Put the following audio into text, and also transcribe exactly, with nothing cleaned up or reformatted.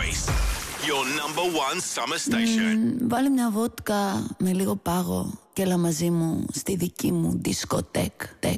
Spice, your number one summer station. Mm, βάλε μια βότκα με λίγο πάγο και έλα μαζί μου στη δική μου δισκοτέκ. Τεκ.